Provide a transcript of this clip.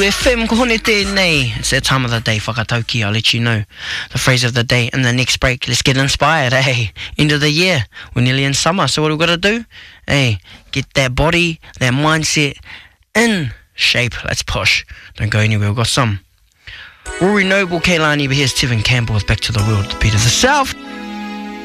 FM, ko hone tēnei. It's that time of the day, whakatauki, I'll let you know the phrase of the day in the next break. Let's get inspired, End of the year, we're nearly in summer, so what we've got to do? Get that body, that mindset in shape. Let's push. Don't go anywhere, we've got some Rory Noble, Kaylani, but here's Tevin Campbell with Back to the World, the beat of the South.